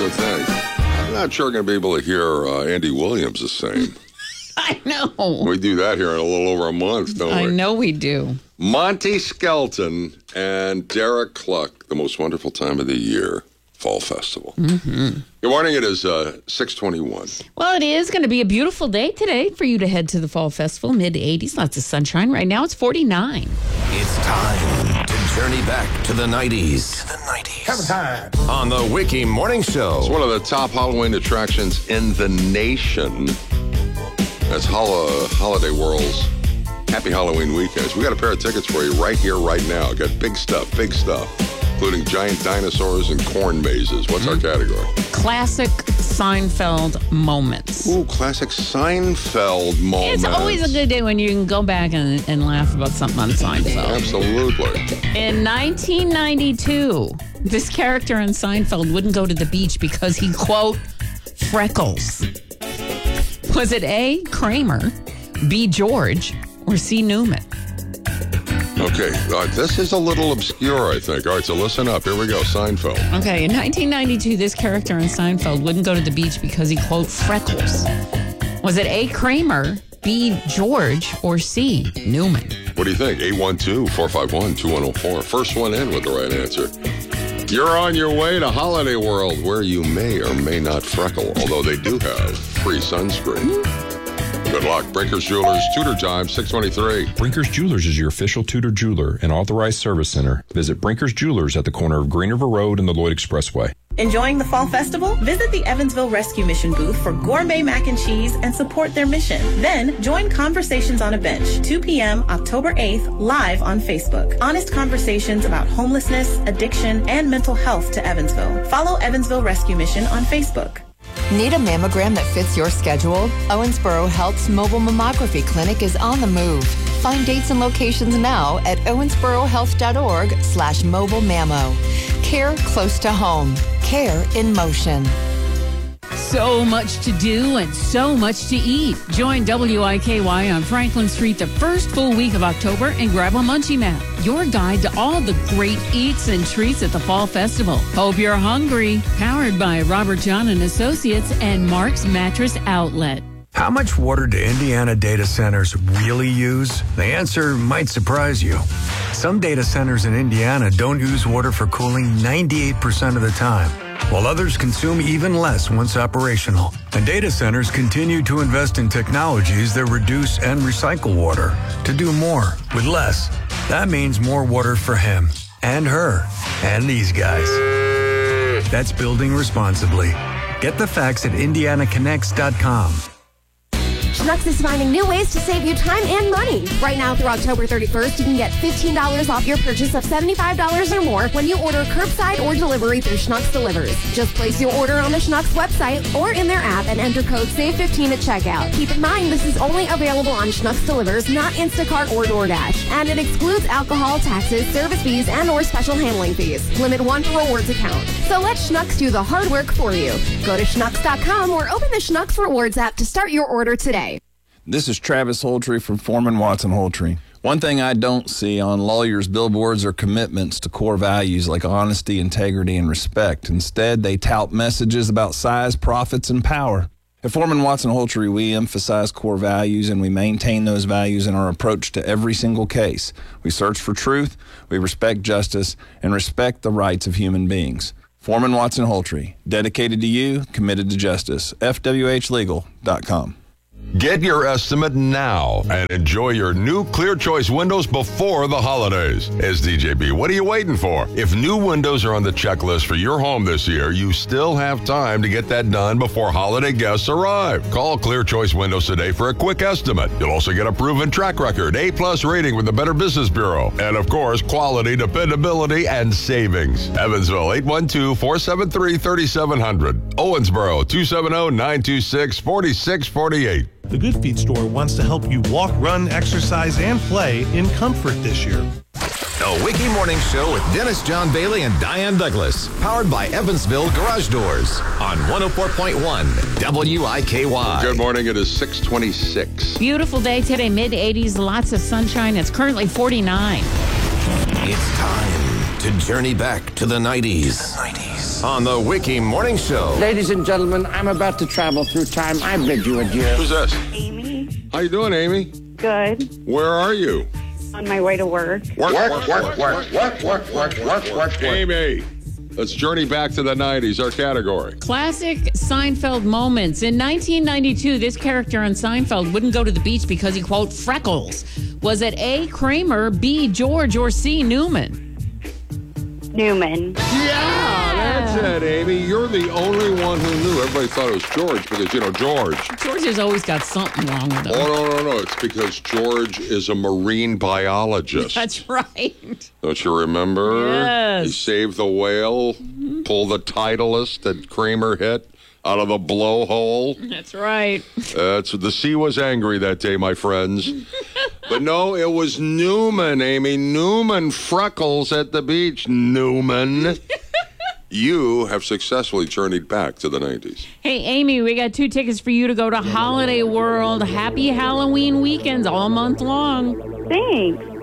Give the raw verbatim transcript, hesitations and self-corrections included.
would think. I'm not sure I'm going to be able to hear uh, Andy Williams the same. I know. We do that here in a little over a month, don't we? I know we do. Monty Skelton and Derek Cluck, the most wonderful time of the year, Fall Festival. Mm-hmm. Good morning. It is uh, six twenty-one. Well, it is going to be a beautiful day today for you to head to the Fall Festival. mid eighties, lots of sunshine. Right now it's forty-nine. It's time to journey back to the nineties. To the nineties. Have a time. On the Wiki Morning Show. It's one of the top Halloween attractions in the nation. That's Hol- Holiday World's Happy Halloween Weekends. We got a pair of tickets for you right here, right now. Got big stuff, big stuff, including giant dinosaurs and corn mazes. What's mm-hmm. our category? Classic Seinfeld moments. Ooh, classic Seinfeld moments. It's always a good day when you can go back and, and laugh about something on Seinfeld. Absolutely. In nineteen ninety-two, this character in Seinfeld wouldn't go to the beach because he, quote, freckles. Was it A, Kramer, B, George, or C, Newman? Okay, uh, this is a little obscure, I think. All right, so listen up. Here we go, Seinfeld. Okay, in nineteen ninety-two, this character in Seinfeld wouldn't go to the beach because he, quote, freckles. Was it A, Kramer, B, George, or C, Newman? What do you think? eight one two, four five one, two one zero four. First one in with the right answer. You're on your way to Holiday World, where you may or may not freckle, although they do have free sunscreen. Good luck. Brinkers Jewelers, Tudor time, six twenty-three. Brinkers Jewelers is your official Tudor jeweler and authorized service center. Visit Brinkers Jewelers at the corner of Green River Road and the Lloyd Expressway. Enjoying the Fall Festival? Visit the Evansville Rescue Mission booth for gourmet mac and cheese and support their mission. Then join Conversations on a Bench, two p.m. October eighth, live on Facebook. Honest conversations about homelessness, addiction, and mental health to Evansville. Follow Evansville Rescue Mission on Facebook. Need a mammogram that fits your schedule? Owensboro Health's mobile mammography clinic is on the move. Find dates and locations now at owensborohealth.org slash mobile mammo. Care close to home. Care in motion. So much to do and so much to eat. Join W I K Y on Franklin Street the first full week of October and grab a munchie map, your guide to all the great eats and treats at the Fall Festival. Hope you're hungry. Powered by Robert John and Associates and Mark's Mattress Outlet. How much water do Indiana data centers really use? The answer might surprise you. Some data centers in Indiana don't use water for cooling ninety-eight percent of the time, while others consume even less once operational. And data centers continue to invest in technologies that reduce and recycle water to do more with less. That means more water for him and her and these guys. That's building responsibly. Get the facts at indiana connects dot com. Schnucks is finding new ways to save you time and money. Right now through October thirty-first, you can get fifteen dollars off your purchase of seventy-five dollars or more when you order curbside or delivery through Schnucks Delivers. Just place your order on the Schnucks website or in their app and enter code save fifteen at checkout. Keep in mind this is only available on Schnucks Delivers, not Instacart or DoorDash. And it excludes alcohol, taxes, service fees, and or special handling fees. Limit one per rewards account. So let Schnucks do the hard work for you. Go to schnucks dot com or open the Schnucks Rewards app to start your order today. This is Travis Holtree from Foreman Watson Holtree. One thing I don't see on lawyers' billboards are commitments to core values like honesty, integrity, and respect. Instead, they tout messages about size, profits, and power. At Foreman Watson Holtree, we emphasize core values and we maintain those values in our approach to every single case. We search for truth, we respect justice, and respect the rights of human beings. Foreman Watson Holtree, dedicated to you, committed to justice. F W H legal dot com. Get your estimate now and enjoy your new Clear Choice windows before the holidays. S D J B, what are you waiting for? If new windows are on the checklist for your home this year, you still have time to get that done before holiday guests arrive. Call Clear Choice Windows today for a quick estimate. You'll also get a proven track record, A-plus rating with the Better Business Bureau, and of course, quality, dependability, and savings. Evansville, eight one two, four seven three, three seven zero zero. Owensboro, two seven zero, nine two six, four six four eight. The Good Feet store wants to help you walk, run, exercise, and play in comfort this year. The Wiki Morning Show with Dennis John Bailey and Diane Douglas. Powered by Evansville Garage Doors on one oh four point one W I K Y. Good morning. It is six twenty-six. Beautiful day today, mid eighties, lots of sunshine. It's currently forty-nine. It's time to journey back to the nineties. To the nineties. Douglas on the Wiki Morning Show. Ladies and gentlemen, I'm about to travel through time. I bid you adieu. Who's this? Amy. How you doing, Amy? Good. Where are you? On my way to work. Work, work, work, work, work, work, work, work, work. Amy, let's journey back to the nineties, our category. Classic Seinfeld moments. In nineteen ninety-two, this character on Seinfeld wouldn't go to the beach because he, quote, freckles. Was it A, Kramer, B, George, or C, Newman? Newman. Yeah, that's it, Amy. You're the only one who knew. Everybody thought it was George because, you know, George. George has always got something wrong with him. Oh, no, no, no. It's because George is a marine biologist. That's right. Don't you remember? Yes. He saved the whale, mm-hmm. pulled the Titleist that Kramer hit out of the blowhole. That's right. That's the sea was angry that day, my friends. But no, it was Newman, Amy. Newman freckles at the beach. Newman. You have successfully journeyed back to the nineties. Hey, Amy, we got two tickets for you to go to Holiday World. Happy Halloween weekends all month long. Thanks.